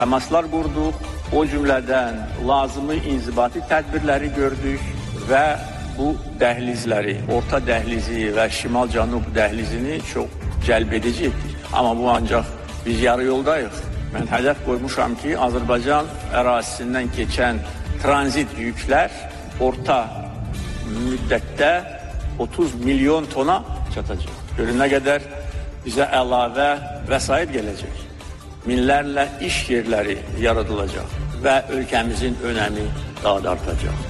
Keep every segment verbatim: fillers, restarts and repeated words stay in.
Təmaslar qurduq, o cümlədən lazımi inzibati tədbirləri gördük və bu dəhlizləri, orta dəhlizi və şimal-cənub dəhlizini çox cəlb edici etdik. Amma bu ancaq biz yarı yoldayıq. Mən hədəf qoymuşam ki, Azərbaycan ərazisindən keçən tranzit yüklər orta müddətdə otuz milyon tona çatacaq. Görün nə qədər bizə əlavə vəsait gələcək. Minlərlə iş yerləri yaradılacaq və ölkəmizin önəmi daha da artacaq.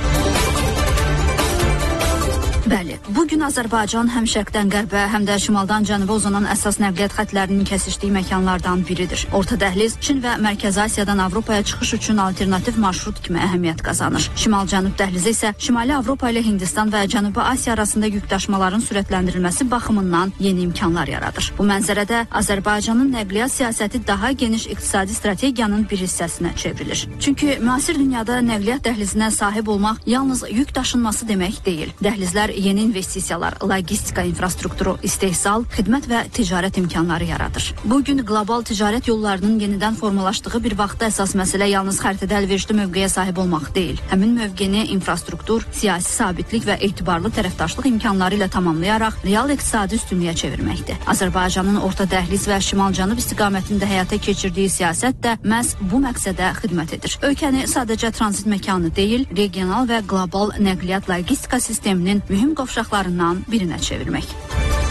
Bəli, bugün Azərbaycan həm şərqdən qərbə, həm də şimaldan cənuba uzanan əsas nəqliyyat xətlərinin kəsişdiyi məkanlardan biridir. Orta dəhliz Çin və Mərkəzi Asiyadan Avropaya çıxış üçün alternativ marşrut kimi əhəmiyyət qazanır. Şimal-cənub dəhlizi isə Şimali Avropa ilə Hindistan və Cənubi Asiya arasında yükdaşımaların sürətləndirilməsi baxımından yeni imkanlar yaradır. Bu mənzərədə Azərbaycanın nəqliyyat siyasəti daha geniş iqtisadi strategiyanın bir hissəsinə çevrilir. Çünki müasir dünyada nəqliyyat dəhlizinə sahib olmaq yalnız yük daşınması demək deyil. Dəhlizlər yeni investisiyalar, logistika infrastrukturu, istehsal, xidmət və ticarət imkanları yaradır. Bugün qlobal ticarət yollarının yenidən formalaşdığı bir vaxtda əsas məsələ yalnız xəritədə əlverişli mövqeyə sahib olmaq deyil. Həmin mövqeni infrastruktur, siyasi sabitlik və etibarlı tərəfdaşlıq imkanları ilə tamamlayaraq real iqtisadi üstünlüyə çevirməkdir. Azərbaycanın orta dəhliz və şimal-cənub istiqamətində həyata keçirdiyi siyasət də məhz bu məqsədə xidmət edir. Ölkəni sadəcə tranzit məkanı deyil, regional və qlobal nəqliyyat logistika sisteminin mühüm qovşaqlarından birinə çevirmək.